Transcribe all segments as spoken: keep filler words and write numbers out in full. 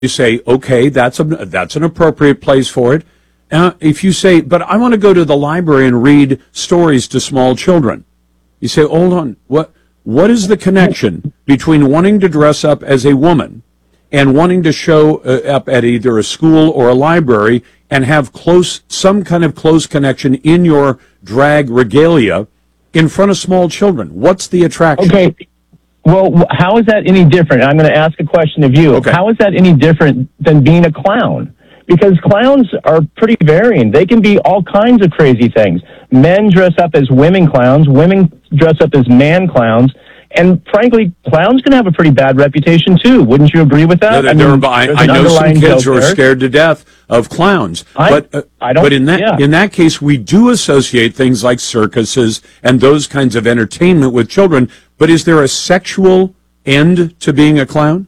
you say, okay, that's a, that's an appropriate place for it. Uh, if you say, but I want to go to the library and read stories to small children, you say, hold on, what what is the connection between wanting to dress up as a woman and wanting to show uh, up at either a school or a library and have close some kind of close connection in your drag regalia in front of small children? What's the attraction? Okay. Well, how is that any different? I'm going to ask a question of you. Okay. How is that any different than being a clown? Because clowns are pretty varying. They can be all kinds of crazy things. Men dress up as women clowns. Women dress up as man clowns. And frankly, clowns can have a pretty bad reputation too. Wouldn't you agree with that? No, I, mean, I, I know some kids who are there. scared to death of clowns. I, but uh, I don't, but in that yeah. in that case, we do associate things like circuses and those kinds of entertainment with children. But is there a sexual end to being a clown?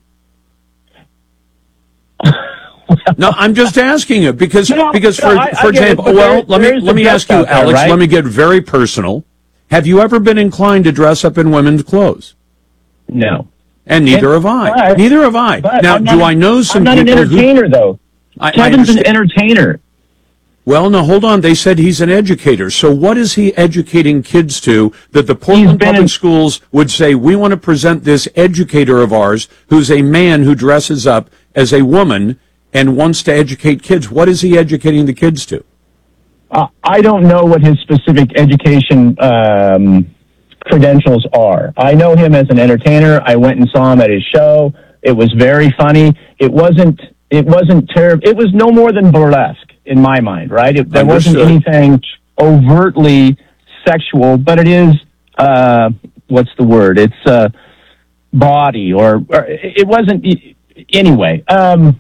No, I'm just asking it because no, because no, for I, for I example, it, well, there, let me let me ask you, there, Alex. right? Let me get very personal. Have you ever been inclined to dress up in women's clothes? No. And neither and, have I. But, neither have I. Now, not, do I know some I'm not people an entertainer, who, though. I, Kevin's I an entertainer. Well, no, hold on. They said he's an educator. So what is he educating kids to that the Portland Public in, Schools would say, we want to present this educator of ours who's a man who dresses up as a woman and wants to educate kids? What is he educating the kids to? Uh, I don't know what his specific education um, credentials are. I know him as an entertainer. I went and saw him at his show. It was very funny. It wasn't, it wasn't terrible. It was no more than burlesque in my mind, right? It, there Understood. wasn't anything overtly sexual, but it is, uh, what's the word? It's uh, body or, or it wasn't, anyway. Um,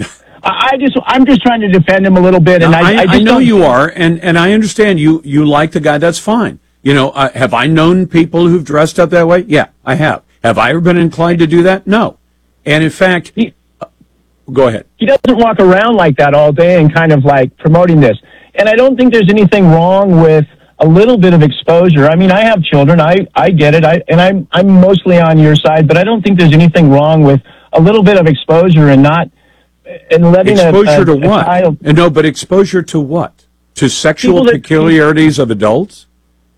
I just, I'm just trying to defend him a little bit, and now, I, I, I, just I know don't... you are, and, and I understand you, you like the guy. That's fine. You know, uh, have I known people who've dressed up that way? Yeah, I have. Have I ever been inclined to do that? No. And in fact, he, uh, go ahead. He doesn't walk around like that all day and kind of like promoting this. And I don't think there's anything wrong with a little bit of exposure. I mean, I have children. I, I get it. I, and I'm, I'm mostly on your side, but I don't think there's anything wrong with a little bit of exposure and not, and letting exposure a, a, to what? child, no, but exposure to what? To sexual that, peculiarities of adults?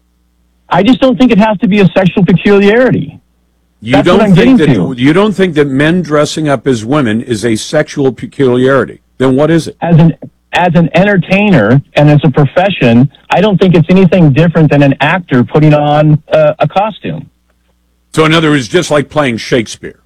I just don't think it has to be a sexual peculiarity. You That's don't what I'm think that to. you don't think that men dressing up as women is a sexual peculiarity? Then what is it? As an as an entertainer and as a profession, I don't think it's anything different than an actor putting on uh, a costume. So, in other words, just like playing Shakespeare.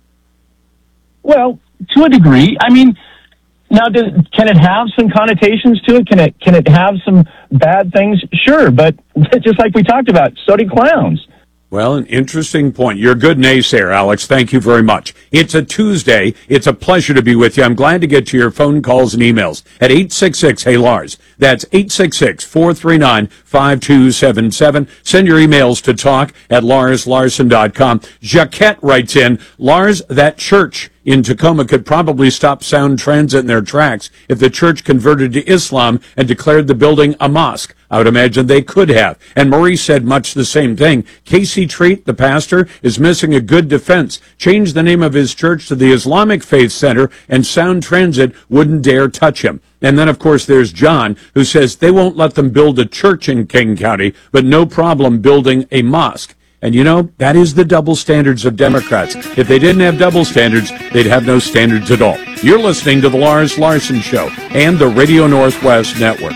Well, to a degree. I mean, now, does, can it have some connotations to it? Can it can it have some bad things? Sure, but just like we talked about, so do clowns. Well, an interesting point. You're a good naysayer, Alex. Thank you very much. It's a Tuesday. It's a pleasure to be with you. I'm glad to get to your phone calls and emails at eight six six, hey Lars. That's eight six six, four three nine, five two seven seven. Send your emails to talk at lars larson dot com. Jaquette writes in, Lars, that church in Tacoma could probably stop Sound Transit in their tracks if the church converted to Islam and declared the building a mosque. I would imagine they could have. And Marie said much the same thing. Casey Treat, the pastor, is missing a good defense. Change the name of his church to the Islamic Faith Center, and Sound Transit wouldn't dare touch him. And then, of course, there's John, who says they won't let them build a church in King County, but no problem building a mosque. And, you know, that is the double standards of Democrats. If they didn't have double standards, they'd have no standards at all. You're listening to The Lars Larson Show and the Radio Northwest Network.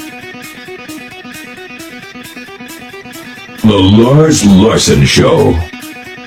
The Lars Larson Show.